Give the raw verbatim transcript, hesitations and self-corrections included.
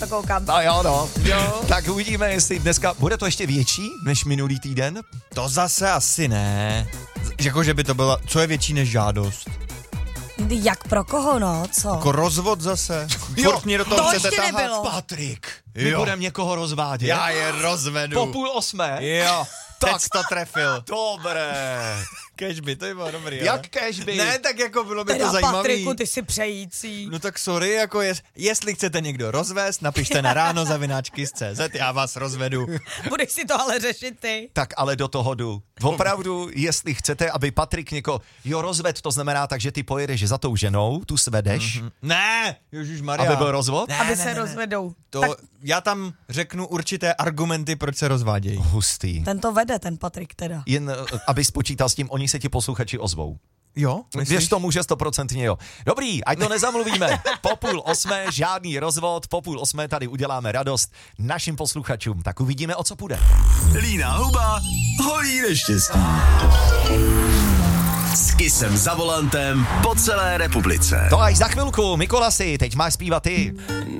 to koukám. No jo, no. Jo. Tak uvidíme, jestli dneska, bude to ještě větší než minulý týden? To zase asi ne. Jako, že by to bylo, co je větší než žádost? Jak pro koho, no, co? Jako rozvod zase? Jo, Furt mě do toho to chcete ještě tahat? nebylo. Patrik, my Jo. budeme někoho rozvádět. Já je rozvedu. Po půl osmé? Jo, Tak. teď to trefil. Dobré. Cashby, to by bylo dobrý. Jak ale? cashby? Ne, tak jako bylo by Teda, to zajímavý. Patriku, ty jsi přející. No tak sorry, jako jest, jestli chcete někdo rozvést, napište na ráno zavináčky z cé zet, já vás rozvedu. Budeš si to ale řešit ty. Tak ale do toho jdu. Opravdu, jestli chcete, aby Patrik někoho, jo, rozved, to znamená tak, že ty pojedeš za tou ženou, tu svedeš, mm-hmm. Ne, Ježišmarja. aby byl rozvod? Ne, Aby ne, se ne, ne. rozvedou. To, Tak já tam řeknu určité argumenty, proč se rozvádějí. Hustý. ten to vede, ten Patrik teda. Jen, eh, aby spočítal s tím, oni se ti posluchači ozvou. Jo? Věř tomu, že stoprocentně jo. Dobrý, ať to nezamluvíme. Po půl osmé žádný rozvod, po půl osmé tady uděláme radost našim posluchačům. Tak uvidíme, o co půjde. Lína Huba, holí neštěstí. S Kissem za volantem po celé republice. To až za chvilku, Mikolasi, teď máš zpívat ty.